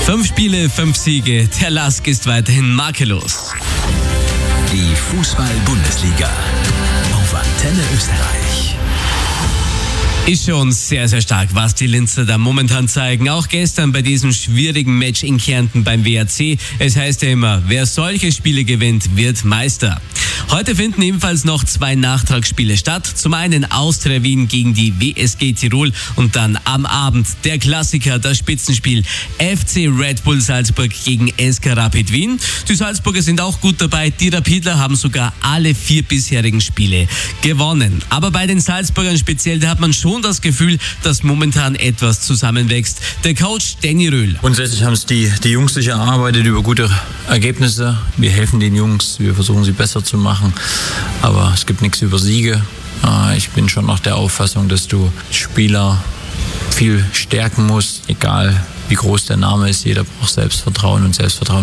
5 Spiele, 5 Siege. Der Lask ist weiterhin makellos. Die Fußball-Bundesliga auf Antenne Österreich. Ist schon sehr, sehr stark, was die Linzer da momentan zeigen. Auch gestern bei diesem schwierigen Match in Kärnten beim WAC. Es heißt ja immer, wer solche Spiele gewinnt, wird Meister. Heute finden ebenfalls noch 2 Nachtragsspiele statt. Zum einen Austria Wien gegen die WSG Tirol und dann am Abend der Klassiker, das Spitzenspiel FC Red Bull Salzburg gegen SK Rapid Wien. Die Salzburger sind auch gut dabei. Die Rapidler haben sogar alle 4 bisherigen Spiele gewonnen. Aber bei den Salzburgern speziell, da hat man schon das Gefühl, dass momentan etwas zusammenwächst. Der Coach Danny Röhl. Grundsätzlich haben es die Jungs sich erarbeitet über gute Ergebnisse. Wir helfen den Jungs, wir versuchen sie besser zu machen, aber es gibt nichts über Siege. Ich bin schon noch der Auffassung, dass du Spieler viel stärken musst, egal wie groß der Name ist. Jeder braucht Selbstvertrauen und Selbstvertrauen